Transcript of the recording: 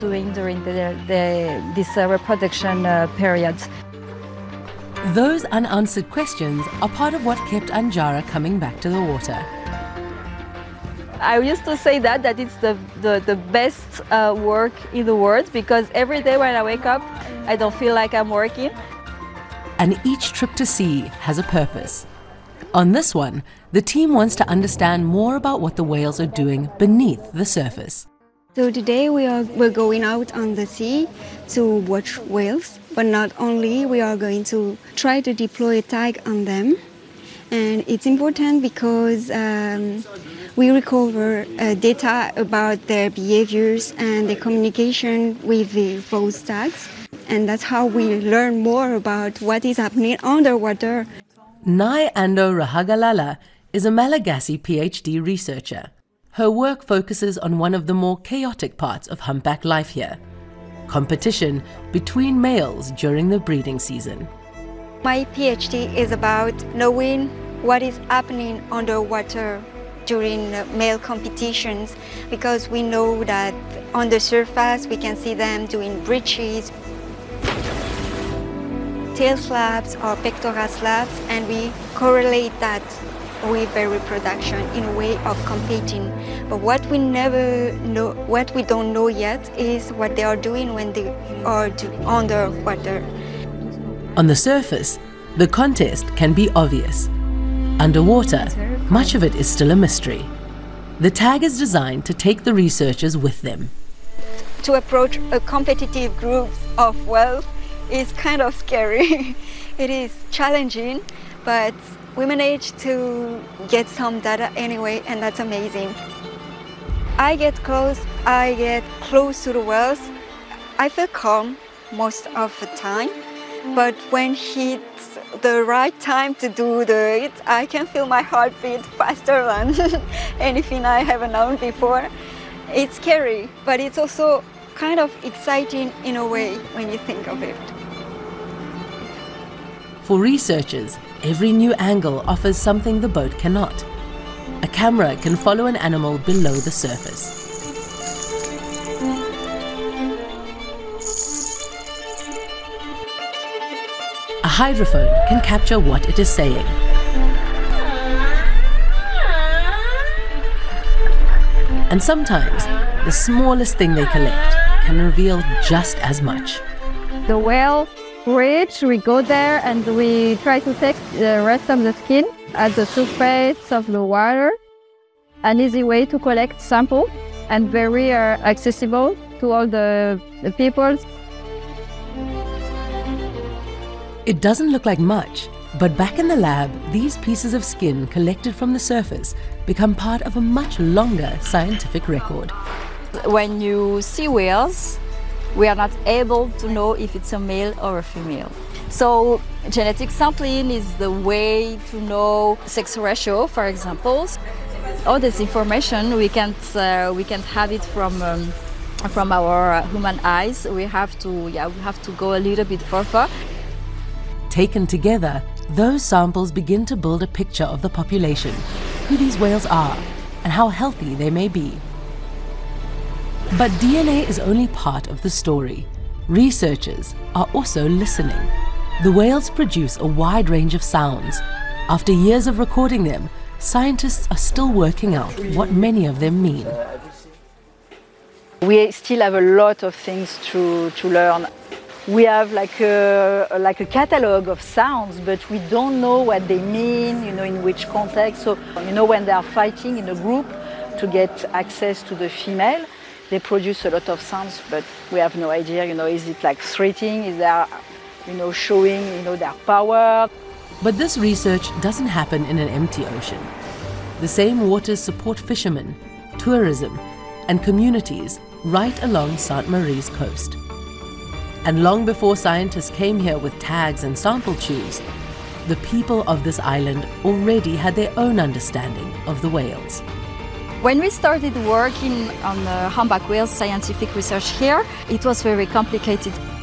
doing during this reproduction period. Those unanswered questions are part of what kept Anjara coming back to the water. I used to say that it's the best work in the world, because every day when I wake up, I don't feel like I'm working. And each trip to sea has a purpose. On this one, the team wants to understand more about what the whales are doing beneath the surface. So today we're going out on the sea to watch whales, but not only, we are going to try to deploy a tag on them. And it's important because we recover data about their behaviors and their communication with those tags. And that's how we learn more about what is happening underwater. Nai Ando Rahagalala is a Malagasy PhD researcher. Her work focuses on one of the more chaotic parts of humpback life here: competition between males during the breeding season. My PhD is about knowing what is happening underwater during male competitions, because we know that on the surface we can see them doing breaches, tail slaps or pectoral slaps, and we correlate that with their reproduction in a way of competing. But what we don't know yet is what they are doing when they are underwater. On the surface, the contest can be obvious. Underwater, much of it is still a mystery. The tag is designed to take the researchers with them. To approach a competitive group of whales is kind of scary. It is challenging, but we managed to get some data anyway, and that's amazing. I get close to the whales. I feel calm most of the time, but when it's the right time to do it, I can feel my heartbeat faster than anything I have known before. It's scary, but it's also kind of exciting in a way when you think of it. For researchers, every new angle offers something the boat cannot. A camera can follow an animal below the surface. A hydrophone can capture what it is saying. And sometimes, the smallest thing they collect can reveal just as much. The whale bridge, we go there and we try to take the rest of the skin at the surface of the water. An easy way to collect samples and very accessible to all the people. It doesn't look like much, but back in the lab, these pieces of skin collected from the surface become part of a much longer scientific record. When you see whales, we are not able to know if it's a male or a female. So genetic sampling is the way to know sex ratio, for example. All this information we can't have it from our human eyes. We have to go a little bit further. Taken together, those samples begin to build a picture of the population, who these whales are, and how healthy they may be. But DNA is only part of the story. Researchers are also listening. The whales produce a wide range of sounds. After years of recording them, scientists are still working out what many of them mean. We still have a lot of things to learn. We have like a catalog of sounds, but we don't know what they mean, in which context. So, when they are fighting in a group to get access to the female, they produce a lot of sounds, but we have no idea, is it like threatening, is there, showing, their power. But this research doesn't happen in an empty ocean. The same waters support fishermen, tourism, and communities right along Sainte Marie's coast. And long before scientists came here with tags and sample tubes, the people of this island already had their own understanding of the whales. When we started working on humpback whales scientific research here, it was very complicated.